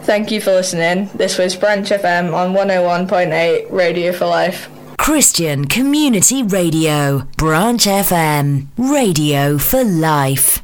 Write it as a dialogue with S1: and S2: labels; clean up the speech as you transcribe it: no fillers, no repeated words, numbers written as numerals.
S1: Thank you for listening. This was Branch FM on 101.8 Radio for Life.
S2: Christian Community Radio, Branch FM, Radio for Life.